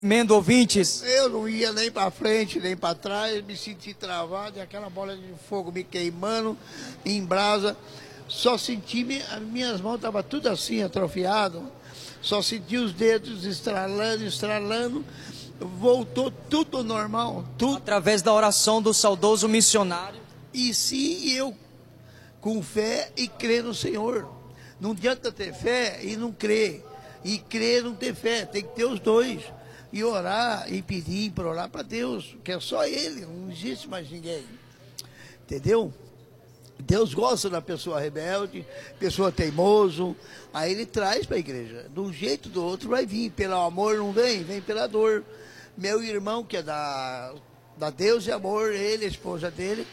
Mendo ouvintes. Eu não ia nem para frente, nem para trás, me senti travado, e aquela bola de fogo me queimando em brasa. Só senti, as minhas mãos estavam tudo assim, atrofiado. Só senti os dedos estralando, estralando. Voltou tudo normal, tudo. Através da oração do saudoso missionário. E sim, eu com fé e crer no Senhor. Não adianta ter fé e não crer. E crer e não ter fé, tem que ter os dois. E orar e pedir, implorar para Deus, que é só Ele, não existe mais ninguém. Entendeu? Deus gosta da pessoa rebelde, pessoa teimoso, aí Ele traz para a igreja. De um jeito ou do outro vai vir, pelo amor não vem, vem pela dor. Meu irmão, que é da Deus e Amor, ele, a esposa dele,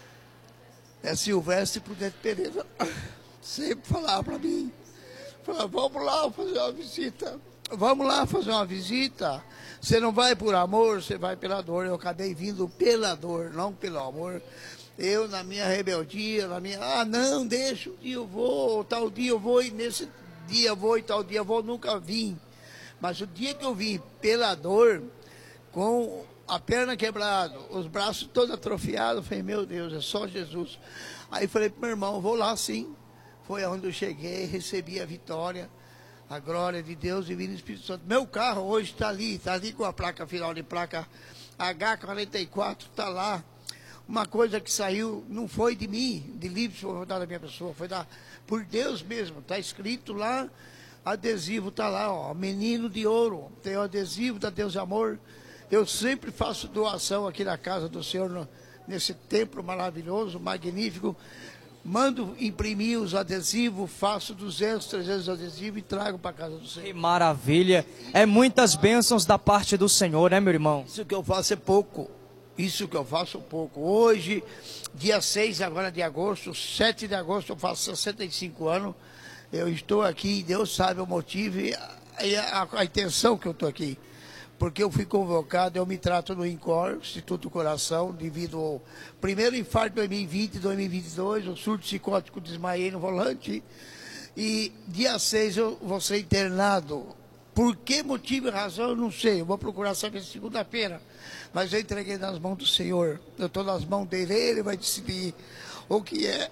é Silvestre Prudente Pereira, sempre falava para mim, falava, vamos lá fazer uma visita. Vamos lá fazer uma visita. Você não vai por amor, você vai pela dor. Eu acabei vindo pela dor, não pelo amor. Eu, na minha rebeldia, não, deixa, um dia eu vou, tal dia eu vou, e nesse dia eu vou, e tal dia eu vou, nunca vim. Mas o dia que eu vim pela dor, com a perna quebrada, os braços todos atrofiados, eu falei, meu Deus, é só Jesus. Aí falei pro meu irmão, vou lá sim. Foi onde eu cheguei, recebi a vitória. A glória de Deus, Divino Espírito Santo. Meu carro hoje está ali com a placa final de placa H44, está lá. Uma coisa que saiu, não foi de mim, de livros que foi da minha pessoa, foi por Deus mesmo. Está escrito lá, adesivo está lá, ó, menino de ouro. Tem o adesivo da Deus e Amor. Eu sempre faço doação aqui na casa do Senhor, nesse templo maravilhoso, magnífico. Mando imprimir os adesivos, faço 200, 300 adesivos e trago para casa do Senhor. Que maravilha! É muitas bênçãos da parte do Senhor, né, meu irmão? Isso que eu faço é pouco. Isso que eu faço é pouco. Hoje, dia 6 agora de agosto, 7 de agosto, eu faço 65 anos. Eu estou aqui, Deus sabe o motivo e a intenção que eu estou aqui. Porque eu fui convocado, eu me trato no INCOR, Instituto do Coração, devido ao primeiro infarto de 2020, 2022, o surto psicótico, desmaiei no volante. E dia 6 eu vou ser internado. Por que motivo e razão, eu não sei. Eu vou procurar saber segunda-feira. Mas eu entreguei nas mãos do Senhor. Eu estou nas mãos dele, ele vai decidir o que é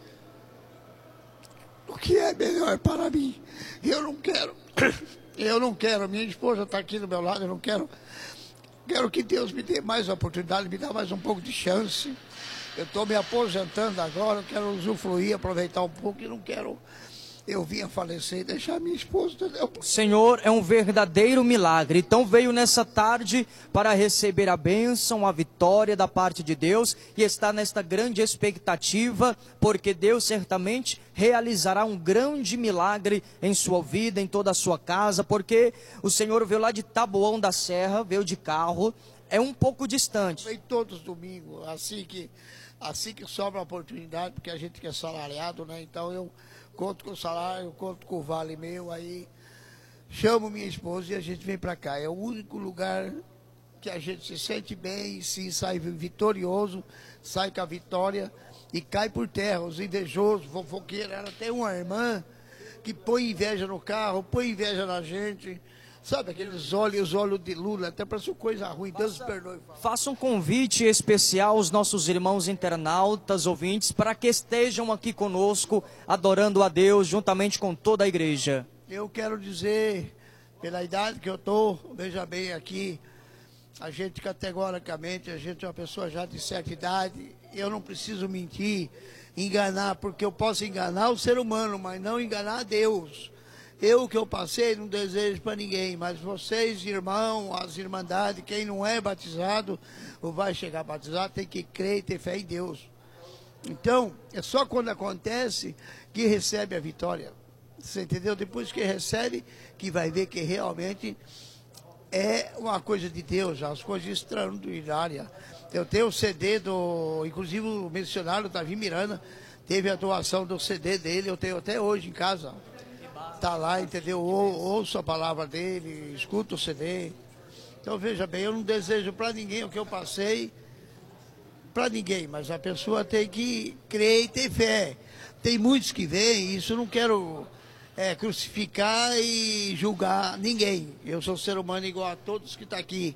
melhor para mim. Eu não quero. Eu não quero, minha esposa está aqui do meu lado, eu não quero. Quero que Deus me dê mais oportunidade, me dê mais um pouco de chance. Eu estou me aposentando agora, eu quero usufruir, aproveitar um pouco e não quero eu vim a falecer e deixar minha esposa, entendeu? Senhor, é um verdadeiro milagre. Então veio nessa tarde para receber a bênção, a vitória da parte de Deus e está nesta grande expectativa, porque Deus certamente realizará um grande milagre em sua vida, em toda a sua casa, porque o Senhor veio lá de Taboão da Serra, veio de carro, é um pouco distante. Vem todos os domingos, assim que sobra a oportunidade, porque a gente que é salariado, né? Então eu conto com o salário, conto com o vale meu, aí chamo minha esposa e a gente vem para cá. É o único lugar que a gente se sente bem, sim, sai vitorioso, sai com a vitória e cai por terra. Os invejosos, fofoqueiros, ela tem uma irmã que põe inveja no carro, põe inveja na gente. Sabe aqueles olhos de Lula, até parece coisa ruim, Deus perdoe. Faça um convite especial aos nossos irmãos internautas, ouvintes, para que estejam aqui conosco, adorando a Deus, juntamente com toda a igreja. Eu quero dizer, pela idade que eu estou, veja bem aqui, a gente categoricamente, a gente é uma pessoa já de certa idade, eu não preciso mentir, enganar, porque eu posso enganar o ser humano, mas não enganar a Deus. O que eu passei não desejo para ninguém, mas vocês, irmãos, as irmandades, quem não é batizado ou vai chegar batizado, tem que crer e ter fé em Deus. Então, é só quando acontece que recebe a vitória. Você entendeu? Depois que recebe, que vai ver que realmente é uma coisa de Deus, as coisas extraordinárias. Eu tenho o CD inclusive o missionário Davi Miranda, teve a doação do CD dele, eu tenho até hoje em casa. Está lá, entendeu? Ouço a palavra dele, escuto o CD. Então, veja bem, eu não desejo para ninguém o que eu passei, para ninguém, mas a pessoa tem que crer e ter fé. Tem muitos que vêm, isso eu não quero crucificar e julgar ninguém. Eu sou ser humano igual a todos que estão aqui.